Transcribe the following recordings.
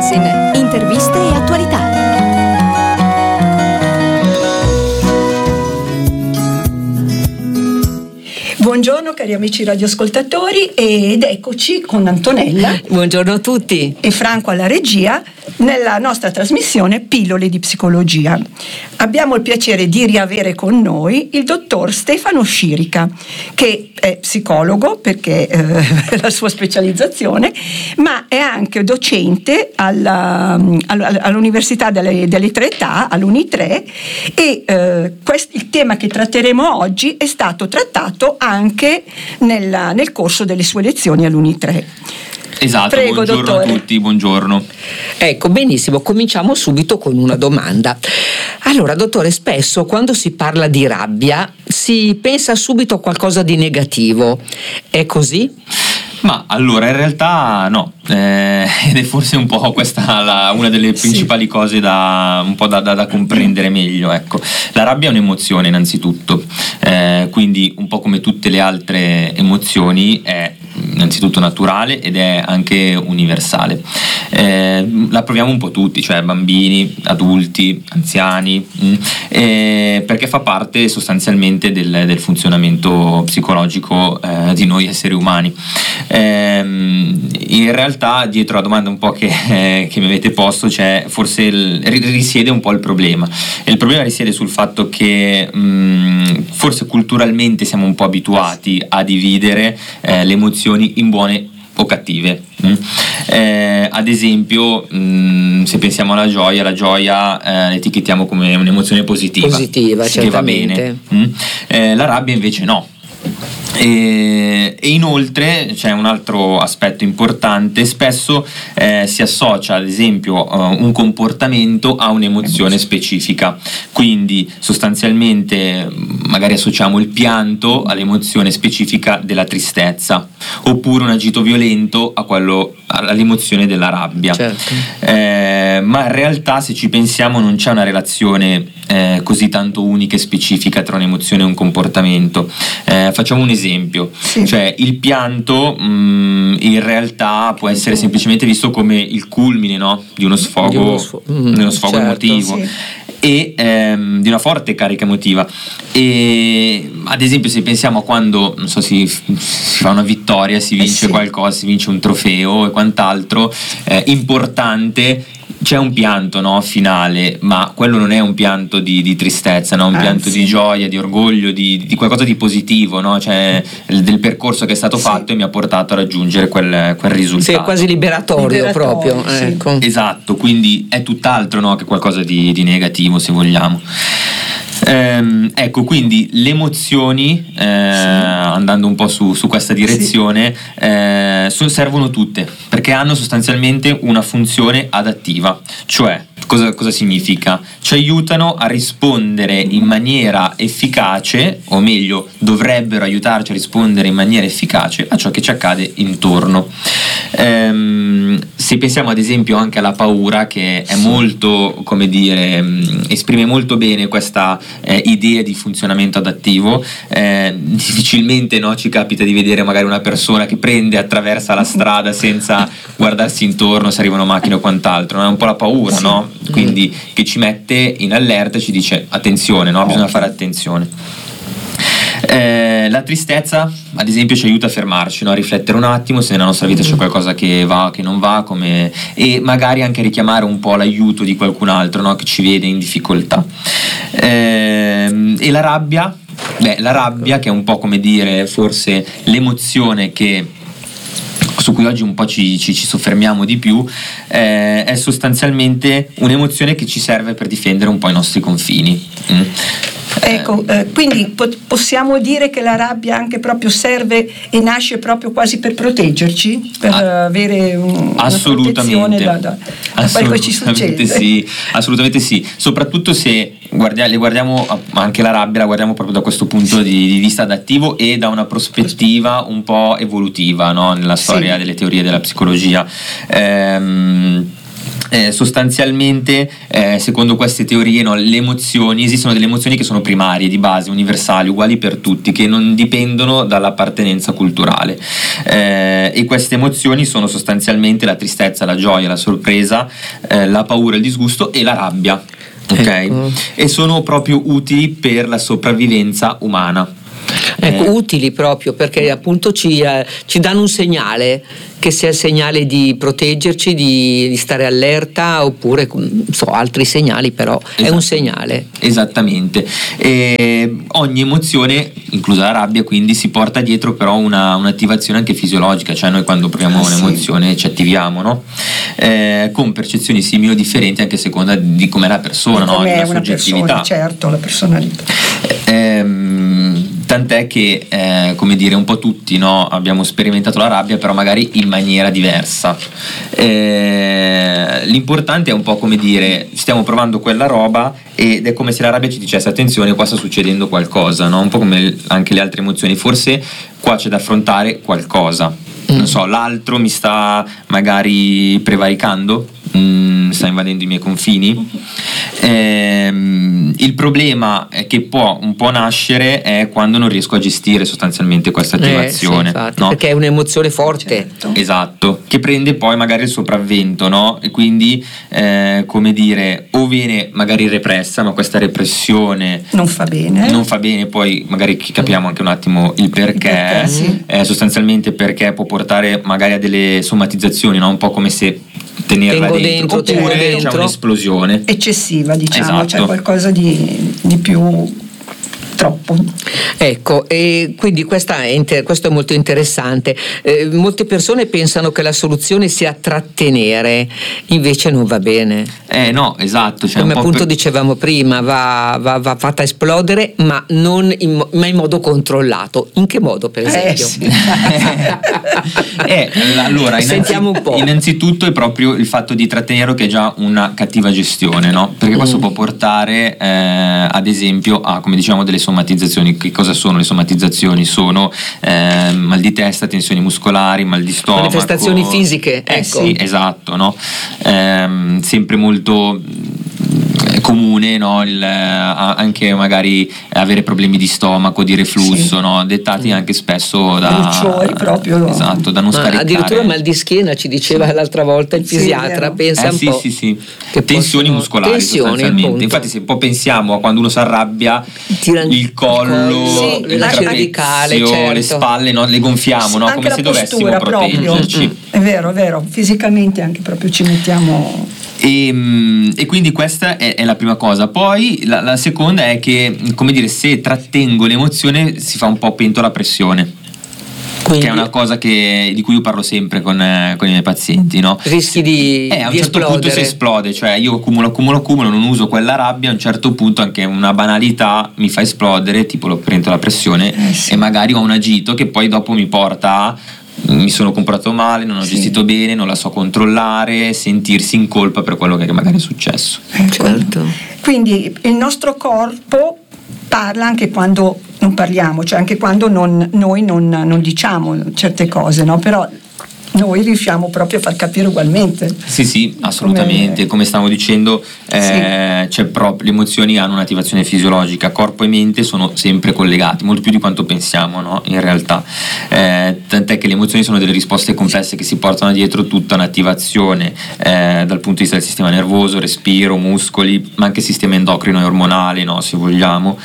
Magazine, interviste e attualità. Buongiorno cari amici radioascoltatori, ed eccoci con Antonella. Buongiorno a tutti. E Franco alla regia nella nostra trasmissione Pillole di Psicologia. Abbiamo il piacere di riavere con noi il dottor Stefano Scirica, che è psicologo perché è la sua specializzazione, ma è anche docente all'Università delle Tre Età, all'Uni3, e il tema che tratteremo oggi è stato trattato anche nel corso delle sue lezioni all'Uni3. Esatto. Prego, buongiorno dottore. a tutti, buongiorno. Ecco, benissimo, cominciamo subito con una domanda. Allora, dottore, spesso quando si parla di rabbia si pensa subito a qualcosa di negativo. È così? Ma allora in realtà no, ed è forse un po' questa una delle principali cose da comprendere meglio. Ecco, la rabbia è un'emozione innanzitutto, quindi un po' come tutte le altre emozioni è innanzitutto naturale ed è anche universale. La proviamo un po' tutti, cioè bambini, adulti, anziani, perché fa parte sostanzialmente del funzionamento psicologico di noi esseri umani. In realtà dietro la domanda un po' che mi avete posto c'è forse risiede un po' il problema, e il problema risiede sul fatto che forse culturalmente siamo un po' abituati a dividere le emozioni in buone o cattive. Ad esempio, se pensiamo alla gioia, la etichettiamo come un'emozione positiva che certamente. va bene. La rabbia invece no. E inoltre c'è un altro aspetto importante: spesso si associa ad esempio un comportamento a un'emozione specifica, quindi sostanzialmente magari associamo il pianto all'emozione specifica della tristezza, oppure un agito violento all'emozione della rabbia. Certo. Ma in realtà, se ci pensiamo, non c'è una relazione così tanto unica e specifica tra un'emozione e un comportamento. Facciamo un esempio, cioè il pianto in realtà può essere semplicemente visto come il culmine, no? di uno sfogo certo, emotivo. Sì. E di una forte carica emotiva. E ad esempio, se pensiamo a quando si fa una vittoria, si vince qualcosa, si vince un trofeo e quant'altro importante, c'è un pianto, no, finale, ma quello non è un pianto di tristezza, no? Un pianto di gioia, di orgoglio, di qualcosa di positivo, no? Cioè del percorso che è stato fatto e mi ha portato a raggiungere quel risultato. Sì, è quasi liberatorio proprio. Sì. Ecco. Esatto, quindi è tutt'altro, no, che qualcosa di negativo, se vogliamo. Ecco, quindi le emozioni, andando un po' su questa direzione, servono tutte, perché hanno sostanzialmente una funzione adattiva. Cioè, cosa significa? Ci aiutano a rispondere in maniera efficace, o meglio, dovrebbero aiutarci a rispondere in maniera efficace a ciò che ci accade intorno. Se pensiamo ad esempio anche alla paura, che è molto, come dire, esprime molto bene questa idea di funzionamento adattivo. Difficilmente, no, ci capita di vedere magari una persona che prende e attraversa la strada senza guardarsi intorno se arrivano macchine o quant'altro, no? È un po' la paura, no? Quindi che ci mette in allerta e ci dice attenzione, no? Bisogna fare attenzione. La tristezza, ad esempio, ci aiuta a fermarci, no? A riflettere un attimo se nella nostra vita c'è qualcosa che va, che non va, e magari anche a richiamare un po' l'aiuto di qualcun altro, no? Che ci vede in difficoltà. E la rabbia, che è un po', come dire, forse l'emozione su cui oggi un po' ci soffermiamo di più, è sostanzialmente un'emozione che ci serve per difendere un po' i nostri confini. Ecco, quindi possiamo dire che la rabbia anche proprio serve e nasce proprio quasi per proteggerci, per avere una protezione da quello che ci succede. Sì, assolutamente sì, soprattutto se guardiamo anche la rabbia, la guardiamo proprio da questo punto di vista adattivo e da una prospettiva un po' evolutiva, no? Nella storia delle teorie della psicologia. sostanzialmente, secondo queste teorie, no, le emozioni, esistono delle emozioni che sono primarie, di base, universali, uguali per tutti, che non dipendono dall'appartenenza culturale, e queste emozioni sono sostanzialmente la tristezza, la gioia, la sorpresa, la paura, il disgusto e la rabbia, ok? Ecco. E sono proprio utili per la sopravvivenza umana. Ecco, utili proprio perché appunto ci danno un segnale, che sia il segnale di proteggerci, di stare allerta, oppure altri segnali, però è un segnale. Esattamente. Ogni emozione, inclusa la rabbia, quindi si porta dietro però un'attivazione anche fisiologica, cioè noi quando proviamo un'emozione ci attiviamo, no? Con percezioni simili o differenti anche a seconda di com'è la persona, no? Come La è una soggettività. persona, certo, la personalità. Tant'è che come dire, un po' tutti, no, abbiamo sperimentato la rabbia, però magari in maniera diversa. L'importante è un po' come dire, stiamo provando quella roba ed è come se la rabbia ci dicesse attenzione, qua sta succedendo qualcosa, no? Un po' come anche le altre emozioni, forse qua c'è da affrontare qualcosa, non so, l'altro mi sta magari prevaricando, sta invadendo i miei confini. Il problema è che può un po' nascere è quando non riesco a gestire sostanzialmente questa attivazione, sì, infatti, no? perché è un'emozione forte. Certo. Esatto, che prende poi magari il sopravvento, no? E quindi come dire, o viene magari repressa, ma questa repressione Non fa bene. Poi magari capiamo anche un attimo il perché, sì. Sostanzialmente perché può portare magari a delle somatizzazioni, no? Un po' come se tenerla Tengo dentro, dentro, oppure tengo c'è dentro. un'esplosione. Eccessiva, diciamo, Esatto. cioè qualcosa di più troppo. Ecco, e quindi questo è molto interessante. Molte persone pensano che la soluzione sia trattenere, invece non va bene. No, esatto. Cioè Come un po' appunto dicevamo prima, va fatta esplodere, ma non in modo controllato. In che modo, per esempio? Sì. Allora, Sentiamo un po'. innanzitutto è proprio il fatto di trattenere che è già una cattiva gestione, no? Perché questo può portare ad esempio a, come diciamo, delle somatizzazioni. Che cosa sono le somatizzazioni? Sono mal di testa, tensioni muscolari, mal di stomaco, Manifestazioni fisiche, ecco. Sì, esatto, no? Sempre molto comune, no? Anche magari avere problemi di stomaco, di reflusso, Sì. no? Dettati anche spesso da Bruciori proprio. Esatto, da non Ma scaricare. addirittura mal di schiena, ci diceva l'altra volta il Sì, fisiatra, vero. pensa un Sì, po'. sì. Che Tensioni possono- muscolari, tensioni, sostanzialmente. appunto. Infatti, se un po' pensiamo a quando uno si arrabbia, il collo, Sì, il la cervicale, trapezio, certo. le spalle, no? Le gonfiamo, no? Anche Come la se dovessimo postura proprio. proteggerci. È vero, fisicamente anche proprio ci mettiamo. E quindi questa è la prima cosa. Poi la seconda è che, come dire, se trattengo l'emozione si fa un po' pentola a pressione. Quindi Che è una cosa di cui io parlo sempre con i miei pazienti, no? rischi di A un di certo punto si esplodere. esplode, cioè io accumulo, non uso quella rabbia, a un certo punto anche una banalità mi fa esplodere, tipo lo prendo la pressione Sì. e magari ho un agito che poi dopo mi porta a mi sono comportato male, non ho gestito bene, non la so controllare, sentirsi in colpa per quello che magari è successo. Certo. Quindi il nostro corpo parla anche quando non parliamo, cioè anche quando noi non diciamo certe cose, no? Però noi riusciamo proprio a far capire ugualmente. Sì, assolutamente. Come stavo dicendo, c'è proprio, le emozioni hanno un'attivazione fisiologica, corpo e mente sono sempre collegati, molto più di quanto pensiamo, no? In realtà. Tant'è che le emozioni sono delle risposte complesse che si portano dietro tutta un'attivazione dal punto di vista del sistema nervoso, respiro, muscoli, ma anche sistema endocrino e ormonale, no? Se vogliamo.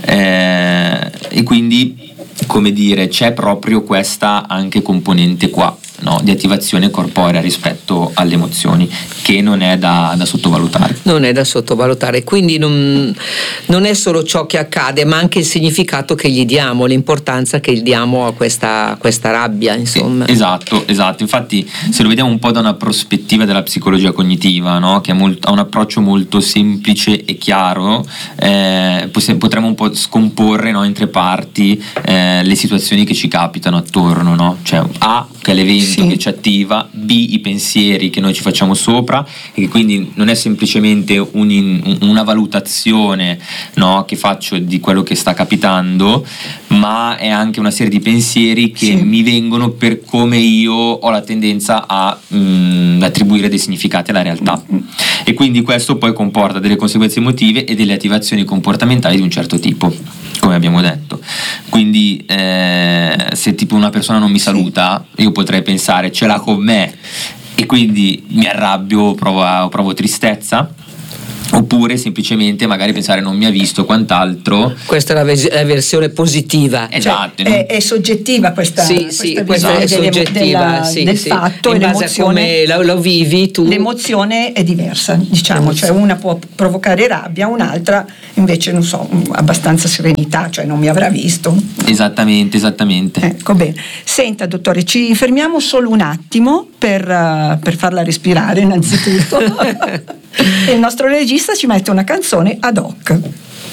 E quindi, come dire, c'è proprio questa anche componente qua, no? Di attivazione corporea rispetto alle emozioni, che non è da sottovalutare. Non è da sottovalutare, quindi non è solo ciò che accade, ma anche il significato che gli diamo, l'importanza che gli diamo a questa rabbia, insomma. Esatto. Infatti, se lo vediamo un po' da una prospettiva della psicologia cognitiva, no? Che ha un approccio molto semplice e chiaro, potremmo un po' scomporre, no? In tre parti le situazioni che ci capitano attorno, no? Cioè A, che è l'evento Sì. che ci attiva, B, i pensieri che noi ci facciamo sopra, e che quindi non è semplicemente una valutazione, no, che faccio di quello che sta capitando, ma è anche una serie di pensieri che Sì. mi vengono per come io ho la tendenza a attribuire dei significati alla realtà, e quindi questo poi comporta delle conseguenze emotive e delle attivazioni comportamentali di un certo tipo, come abbiamo detto. Quindi se tipo una persona non mi saluta, io potrei pensare ce l'ha con me e quindi mi arrabbio, provo tristezza, oppure semplicemente magari pensare non mi ha visto e quant'altro. Questa è la versione positiva. Esatto, Cioè, è soggettiva questa questa è visione soggettiva, del fatto, in e base a l'emozione, come lo vivi tu. l'emozione è diversa, diciamo, cioè una può provocare rabbia, un'altra invece non so, abbastanza serenità, cioè non mi avrà visto. Esattamente. Ecco, bene. Senta dottore, ci fermiamo solo un attimo per farla respirare innanzitutto. E il nostro regista ci mette una canzone ad hoc.